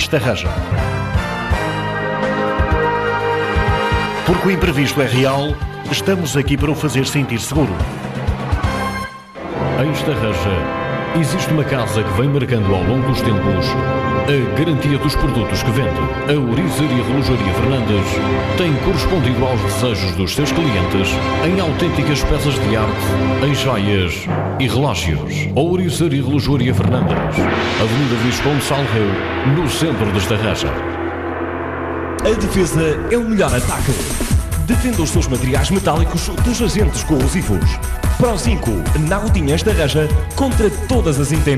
Estarreja. Porque o imprevisto é real, estamos aqui para o fazer sentir seguro. Em Estarreja existe uma casa que vem marcando ao longo dos tempos a garantia dos produtos que vende. A Ouriçaria Relojaria Fernandes tem correspondido aos desejos dos seus clientes em autênticas peças de arte, em joias e relógios. A Ouriçaria Relojaria Fernandes, Avenida Visconde Salgueiro, no centro de Estarreja. A defesa é o melhor ataque. Defenda os seus materiais metálicos dos agentes corrosivos. Prozinco, na Rodinha Estarreja, contra todas as intempéries.